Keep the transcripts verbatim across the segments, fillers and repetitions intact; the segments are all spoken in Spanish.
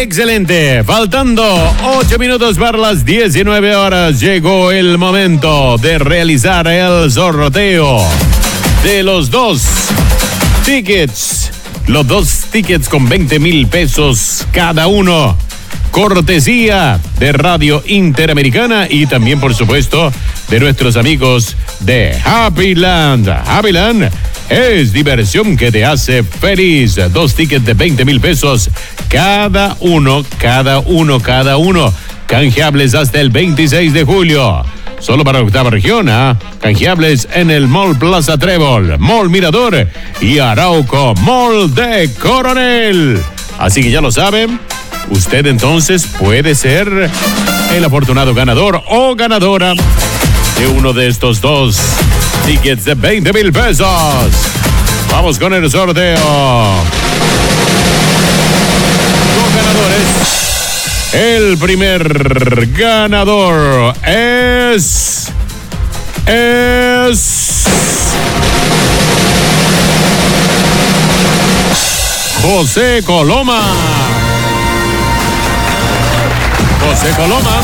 Excelente, faltando ocho minutos para las diecinueve horas, llegó el momento de realizar el sorteo de los dos tickets, los dos tickets con veinte mil pesos cada uno, cortesía de Radio Interamericana y también, por supuesto, de nuestros amigos de Happyland. Happyland es diversión que te hace feliz. Dos tickets de veinte mil pesos cada uno, cada uno, cada uno. Canjeables hasta el veintiséis de julio. Solo para octava región, ¿ah? Canjeables en el Mall Plaza Trébol, Mall Mirador y Arauco Mall de Coronel. Así que ya lo saben, usted entonces puede ser el afortunado ganador o ganadora de uno de estos dos tickets de veinte mil pesos. Vamos con el sorteo. Los ganadores. El primer ganador es... Es... José Coloma. José Coloma.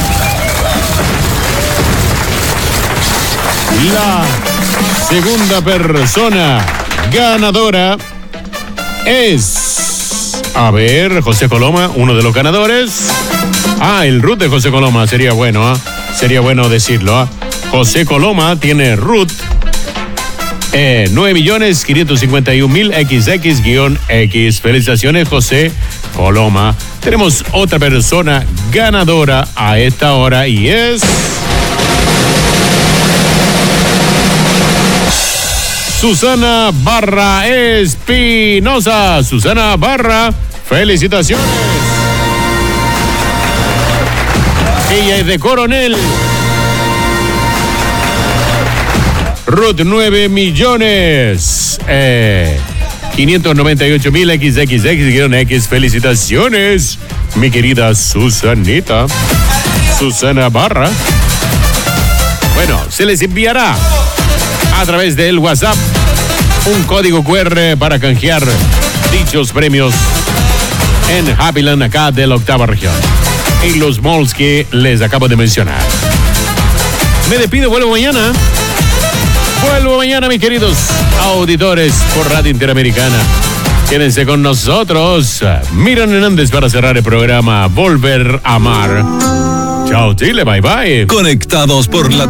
La segunda persona ganadora es... A ver, José Coloma, uno de los ganadores. Ah, el root de José Coloma, sería bueno, ¿eh? Sería bueno decirlo, ¿eh? José Coloma tiene root eh, nueve millones quinientos cincuenta y un mil equis equis equis. Felicitaciones, José Coloma. Tenemos otra persona ganadora a esta hora y es... Susana Barra Espinosa. Susana Barra, felicitaciones. Ella es de Coronel. Ruth, nueve millones. Eh, quinientos noventa y ocho mil equis equis equis. Felicitaciones, mi querida Susanita. Susana Barra. Bueno, se les enviará a través del WhatsApp un código cu erre para canjear dichos premios en Happyland, acá de la octava región, en los malls que les acabo de mencionar. Me despido, vuelvo mañana. Vuelvo mañana, mis queridos auditores, por Radio Interamericana. Quédense con nosotros. Miriam Hernández para cerrar el programa Volver a Amar. Chao, Chile, bye bye. Conectados por la